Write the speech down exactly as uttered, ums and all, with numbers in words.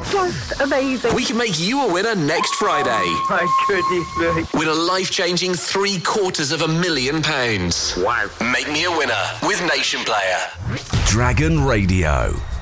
Just amazing. We can make you a winner next Friday. My goodness me. Win a life-changing three quarters of a million pounds. Wow. Make me a winner with Nation Player. Dragon Radio.